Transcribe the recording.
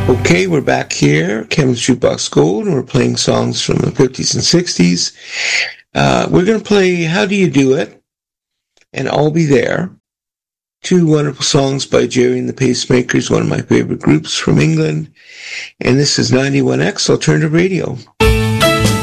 Okay, we're back here, Kevin's Jukebox Gold, and we're playing songs from the 50s and 60s. We're going to play How Do You Do It and I'll Be There. Two wonderful songs by Jerry and the Pacemakers, one of my favorite groups from England. And this is 91X Alternative Radio.